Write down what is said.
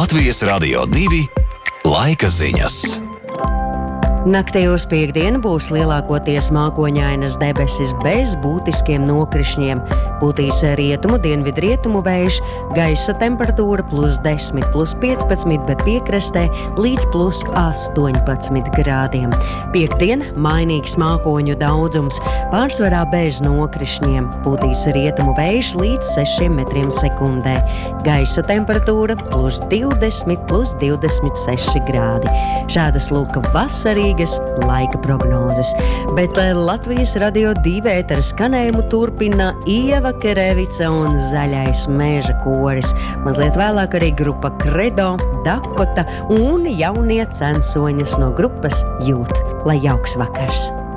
Latvijas Radio 2 laika ziņas. Naktī uz piektdienu būs lielākoties mākoņainas debesis bez būtiskiem nokrišņiem. Pūtīs rietumu, dienvidrietumu vējš, gaisa temperatūra +10, +15, bet piekrastē līdz +18 grādiem. Piektdien mainīgs mākoņu daudzums, pārsvarā bez nokrišņiem. Pūtīs rietumu vējš līdz 6 metriem sekundē. Gaisa temperatūra +20, +26 grādi. Šādas lūk vasarīgas laika prognozes. Bet Latvijas Radio 2 ētera skanējumu turpina Ieva Kerevica un Zaļais meža koris. Mazliet vēlāk arī grupa Credo, Dakota un jaunie censoņas no grupas Jūt. Lai jauks vakars!